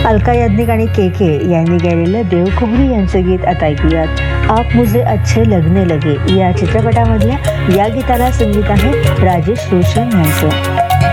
अलका याज्ञिक आणि के यांनी गायलेलं देवकुमारी यांचं गीत आता ऐकूयात. आप मुझे अच्छे लगने लगे या चित्रपटामधल्या या गीताला संगीत आहे राजेश रोशन यांचं.